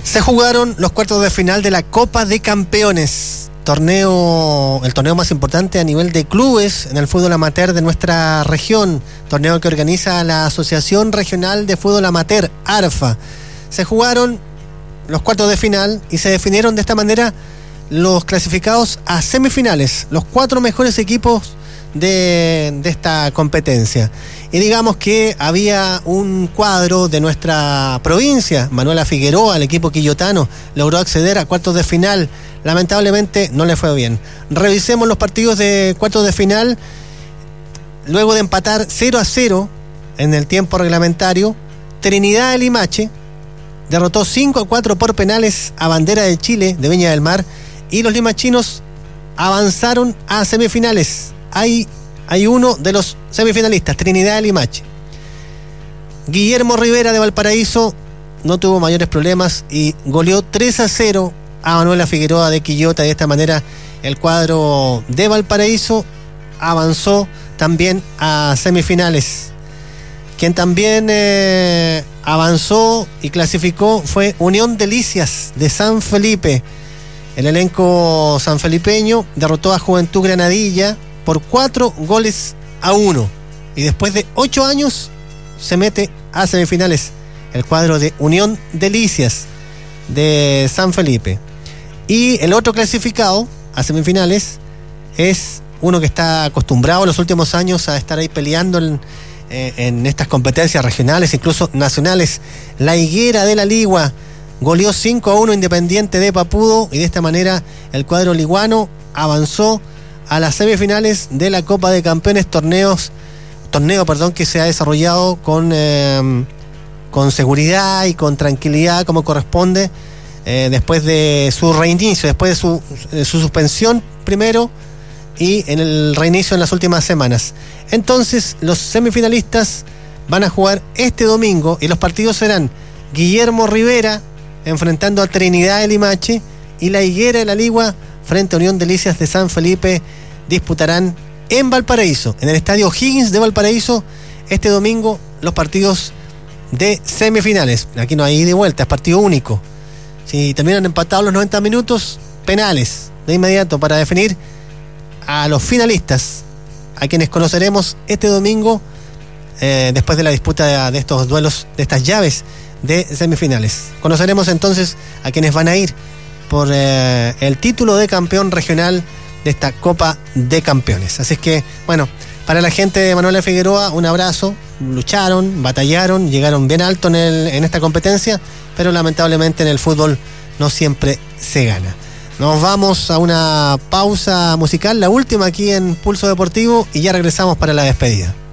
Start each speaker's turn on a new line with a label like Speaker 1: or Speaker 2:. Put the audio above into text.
Speaker 1: Se jugaron los cuartos de final de la Copa de Campeones, el torneo más importante a nivel de clubes en el fútbol amateur de nuestra región, torneo que organiza la Asociación Regional de Fútbol Amateur, ARFA. Se jugaron los cuartos de final y se definieron de esta manera los clasificados a semifinales, los 4 mejores equipos de esta competencia. Y digamos que había un cuadro de nuestra provincia, Manuela Figueroa, el equipo quillotano, logró acceder a cuartos de final. Lamentablemente no le fue bien. Revisemos los partidos de cuartos de final. Luego de empatar 0-0 en el tiempo reglamentario, Trinidad de Limache derrotó 5-4 por penales a Bandera de Chile de Viña del Mar, y los limachinos avanzaron a semifinales. Hay uno de los semifinalistas, Trinidad de Limache. Guillermo Rivera de Valparaíso no tuvo mayores problemas y goleó 3-0 a Manuela Figueroa de Quillota. De esta manera el cuadro de Valparaíso avanzó también a semifinales. Quien también avanzó y clasificó fue Unión Delicias de San Felipe. El elenco sanfelipeño derrotó a Juventud Granadilla por 4-1, y después de 8 años se mete a semifinales el cuadro de Unión Delicias de San Felipe. Y el otro clasificado a semifinales es uno que está acostumbrado en los últimos años a estar ahí peleando en estas competencias regionales, incluso nacionales. La Higuera de la Ligua goleó 5-1 Independiente de Papudo, y de esta manera el cuadro liguano avanzó a las semifinales de la Copa de Campeones, torneo que se ha desarrollado con seguridad y con tranquilidad como corresponde, después de su reinicio, después de su suspensión primero y en el reinicio en las últimas semanas. Entonces los semifinalistas van a jugar este domingo y los partidos serán Guillermo Rivera enfrentando a Trinidad de Limache y la Higuera de la Ligua frente a Unión Delicias de San Felipe. Disputarán en Valparaíso, en el Estadio O'Higgins de Valparaíso, este domingo los partidos de semifinales. Aquí no hay ida y vuelta, es partido único. Si terminan empatados los 90 minutos, penales de inmediato para definir a los finalistas, a quienes conoceremos este domingo después de la disputa de estos duelos, de estas llaves de semifinales. Conoceremos entonces a quienes van a ir por el título de campeón regional de esta Copa de Campeones. Así es que, bueno, para la gente de Manuela Figueroa, un abrazo. Lucharon, batallaron, llegaron bien alto en esta competencia, pero lamentablemente en el fútbol no siempre se gana. Nos vamos a una pausa musical, la última aquí en Pulso Deportivo, y ya regresamos para la despedida.